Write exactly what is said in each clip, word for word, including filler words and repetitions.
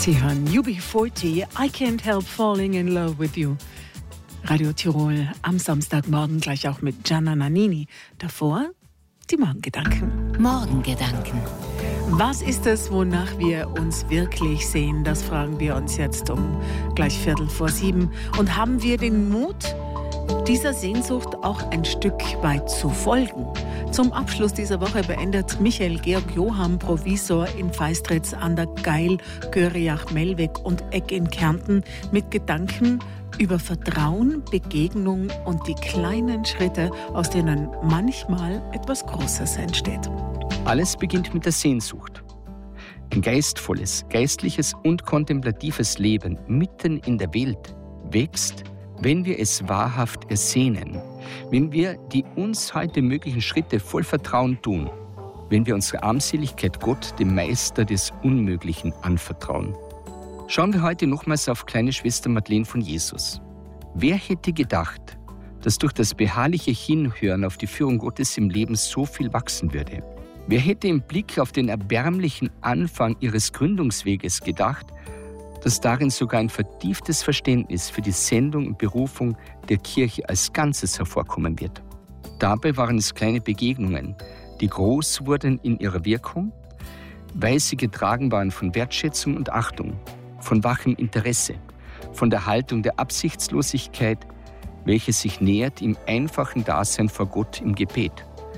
Sie hören U B vierzig, I Can't Help Falling in Love with You. Radio Tirol am Samstagmorgen gleich auch mit Gianna Nannini. Davor die Morgengedanken. Morgengedanken. Was ist es, wonach wir uns wirklich sehen? Das fragen wir uns jetzt um gleich Viertel vor sieben. Und haben wir den Mut, dieser Sehnsucht auch ein Stück weit zu folgen? Zum Abschluss dieser Woche beendet Michael Georg Johann, Provisor in Feistritz an der Geil, Göriach, Melweg und Eck in Kärnten, mit Gedanken über Vertrauen, Begegnung und die kleinen Schritte, aus denen manchmal etwas Großes entsteht. Alles beginnt mit der Sehnsucht. Ein geistvolles, geistliches und kontemplatives Leben mitten in der Welt wächst, wenn wir es wahrhaft ersehnen, wenn wir die uns heute möglichen Schritte voll Vertrauen tun, wenn wir unsere Armseligkeit Gott, dem Meister des Unmöglichen, anvertrauen. Schauen wir heute nochmals auf kleine Schwester Madeleine von Jesus. Wer hätte gedacht, dass durch das beharrliche Hinhören auf die Führung Gottes im Leben so viel wachsen würde? Wer hätte im Blick auf den erbärmlichen Anfang ihres Gründungsweges gedacht, dass darin sogar ein vertieftes Verständnis für die Sendung und Berufung der Kirche als Ganzes hervorkommen wird? Dabei waren es kleine Begegnungen, die groß wurden in ihrer Wirkung, weil sie getragen waren von Wertschätzung und Achtung, von wachem Interesse, von der Haltung der Absichtslosigkeit, welche sich nähert im einfachen Dasein vor Gott im Gebet.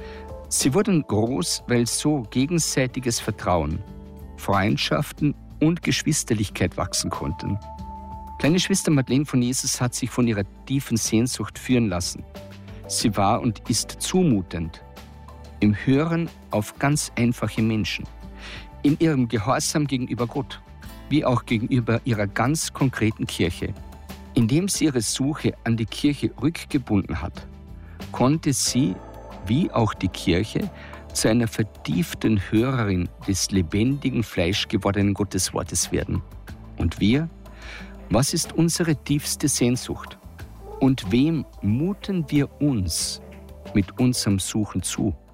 Sie wurden groß, weil so gegenseitiges Vertrauen, Freundschaften und Geschwisterlichkeit wachsen konnten. Kleine Schwester Madeleine von Jesus hat sich von ihrer tiefen Sehnsucht führen lassen. Sie war und ist zumutend im Hören auf ganz einfache Menschen, in ihrem Gehorsam gegenüber Gott, wie auch gegenüber ihrer ganz konkreten Kirche. Indem sie ihre Suche an die Kirche rückgebunden hat, konnte sie, wie auch die Kirche, zu einer vertieften Hörerin des lebendigen, fleischgewordenen Gotteswortes werden. Und wir? Was ist unsere tiefste Sehnsucht? Und wem muten wir uns mit unserem Suchen zu?